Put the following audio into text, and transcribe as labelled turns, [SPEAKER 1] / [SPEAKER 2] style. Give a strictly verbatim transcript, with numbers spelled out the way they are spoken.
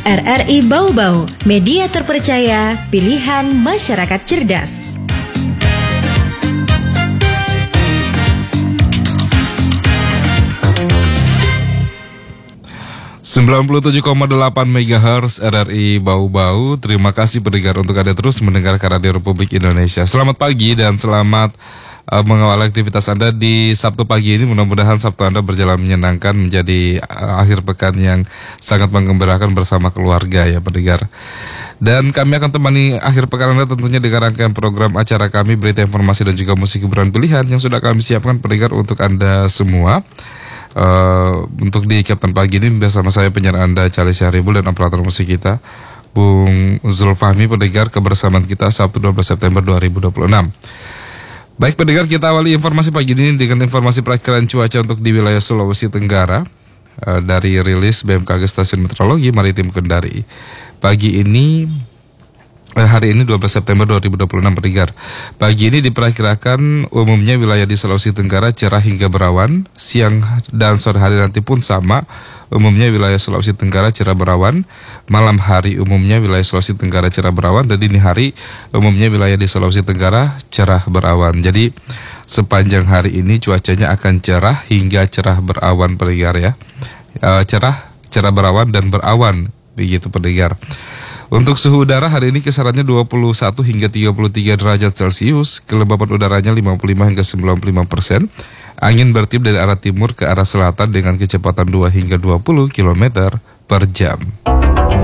[SPEAKER 1] R R I Bau-Bau, media terpercaya, pilihan masyarakat cerdas.
[SPEAKER 2] sembilan puluh tujuh koma delapan megahertz R R I Bau-Bau. Terima kasih pendengar untuk Anda terus mendengarkan Radio Republik Indonesia. Selamat pagi dan selamat uh, mengawali aktivitas Anda di Sabtu pagi ini. Mudah-mudahan Sabtu Anda berjalan menyenangkan, menjadi uh, akhir pekan yang sangat menggembirakan bersama keluarga ya pendengar. Dan kami akan temani akhir pekan Anda tentunya dengan rangkaian program acara kami, berita informasi dan juga musik hiburan pilihan yang sudah kami siapkan pendengar untuk Anda semua. Uh, untuk di Kapten Pagi ini bersama saya penyiar Anda Charlie Syahribul dan operator musik kita Bung Zulfahmi. Pendengar, kebersamaan kita Sabtu dua belas September dua ribu dua puluh enam. Baik pendengar, kita awali informasi pagi ini dengan informasi perakiraan cuaca untuk di wilayah Sulawesi Tenggara uh, dari rilis B M K G Stasiun Meteorologi Maritim Kendari. Pagi ini Hari ini dua belas September dua ribu dua puluh enam pendengar. Pagi ini diperkirakan umumnya wilayah di Sulawesi Tenggara cerah hingga berawan. Siang dan sore hari nanti pun sama. Umumnya wilayah Sulawesi Tenggara cerah berawan. Malam hari umumnya wilayah Sulawesi Tenggara cerah berawan. Dan dini hari umumnya wilayah di Sulawesi Tenggara cerah berawan. Jadi sepanjang hari ini cuacanya akan cerah hingga cerah berawan pendengar ya. E, cerah, cerah berawan dan berawan begitu pendengar. Untuk suhu udara hari ini kisarannya dua puluh satu hingga tiga puluh tiga derajat Celcius, kelembapan udaranya lima puluh lima hingga sembilan puluh lima persen. Angin bertiup dari arah timur ke arah selatan dengan kecepatan dua hingga dua puluh kilometer per jam.